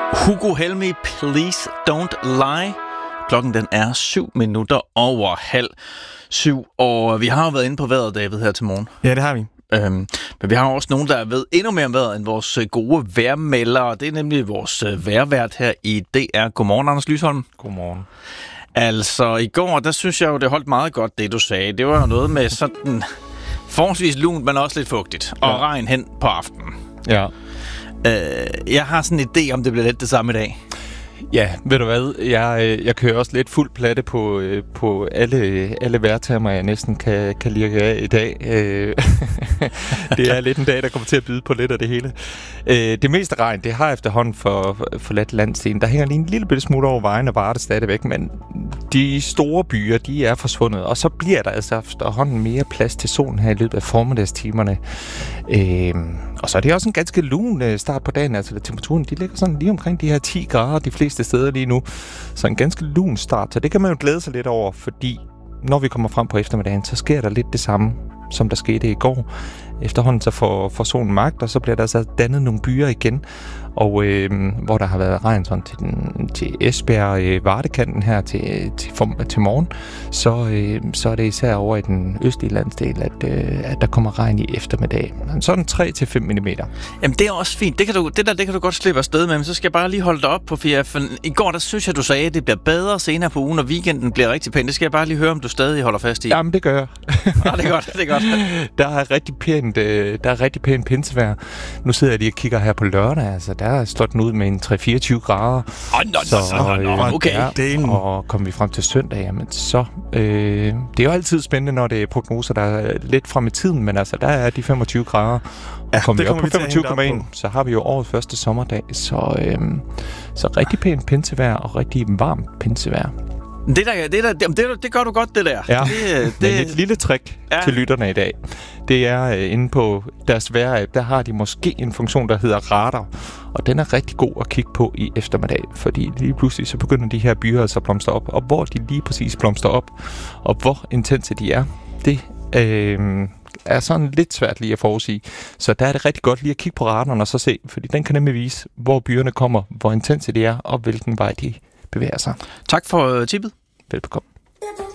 Hugo Helmig, Please Don't Lie. Klokken den er 7:07, og vi har jo været inde på vejret, David, her til morgen. Ja, det har vi. Men vi har også nogen, der ved endnu mere om vejret end vores gode vejrmeldere. Det er nemlig vores vejrvært her i DR. Godmorgen, Anders Lysholm. Godmorgen. Altså, i går, der synes jeg jo, det holdt meget godt, det du sagde. Det var jo noget med sådan forholdsvis lunt, men også lidt fugtigt. Og regn hen på aftenen. Ja. Jeg har sådan en idé om, det bliver lidt det samme i dag. Ja, ved du hvad? Jeg kører også lidt fuld platte på alle vejrtermer, jeg næsten kan lirke af i dag. Det er lidt en dag, der kommer til at byde på lidt af det hele. Det meste regn, det har efterhånden forladt landsdelen. Der hænger lige en lille bitte smule over vejen og varer det stadigvæk, men de store byer, de er forsvundet. Og så bliver der altså efterhånden mere plads til solen her i løbet af formiddagstimerne. Og så er det også en ganske lun start på dagen. Altså temperaturen, de ligger sådan lige omkring de her 10 grader de fleste steder lige nu. Så en ganske lun start. Så det kan man jo glæde sig lidt over, fordi når vi kommer frem på eftermiddagen, så sker der lidt det samme, som der skete i går. Efterhånden så får solen magt, og så bliver der altså dannet nogle byer igen. Og hvor der har været regn sådan til Esbjerg, Vardekanten her til morgen, så er det især over i den østlige landsdel, at der kommer regn i eftermiddag. Sådan 3-5 mm. Jamen det er også fint. Det kan du godt slippe afsted med, men så skal jeg bare lige holde dig op på, for i går der synes jeg, du sagde, at det bliver bedre senere på ugen, og weekenden bliver rigtig pæn. Det skal jeg bare lige høre, om du stadig holder fast i. Jamen det gør jeg. Det er godt. Der er rigtig pænt pinsevejr. Nu sidder jeg lige og kigger her på lørdag, altså der er slået den ud med en 3-24 grader. Okay. Ja, og kommer vi frem til søndag, jamen så... det er jo altid spændende, når det er prognoser, der er lidt frem i tiden, men altså der er de 25 grader. Og kommer vi op på 25,1, så har vi jo årets første sommerdag, så rigtig pænt pinsevejr og rigtig varmt pinsevejr. Det gør du godt, det der. Ja, men et lille trick til lytterne i dag, det er inde på deres vejr-app, der har de måske en funktion, der hedder radar, og den er rigtig god at kigge på i eftermiddag, fordi lige pludselig så begynder de her byer altså at blomstre op, og hvor de lige præcis blomstrer op, og hvor intense de er, det er sådan lidt svært lige at forudsige. Så der er det rigtig godt lige at kigge på radaren og så se, fordi den kan nemlig vise, hvor byerne kommer, hvor intense de er, og hvilken vej de bevæger sig. Tak for tippet. Velbekomme.